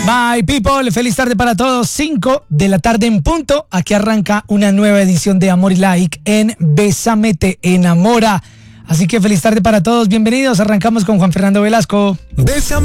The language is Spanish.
My people, feliz tarde para todos, 5 de la tarde en punto. Aquí arranca una nueva edición de Amor y Like en Bésame te enamora. Así que feliz tarde para todos, bienvenidos. Arrancamos con Juan Fernando Velasco. Bésame